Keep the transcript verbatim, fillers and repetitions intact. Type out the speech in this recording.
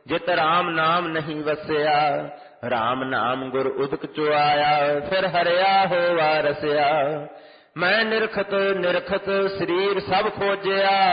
ਜਿਤ ਰਾਮ ਨਾਮ ਨਹੀਂ ਵਸਿਆ। ਰਾਮ ਨਾਮ ਗੁਰ ਉਦਕ ਚੋ ਆਇਆ, ਫਿਰ ਹਰਿਆ ਹੋਵਾ ਰਸਿਆ। ਮੈਂ ਨਿਰਖਤ ਨਿਰਖਤ ਸਰੀਰ ਸਭ ਖੋਜਿਆ,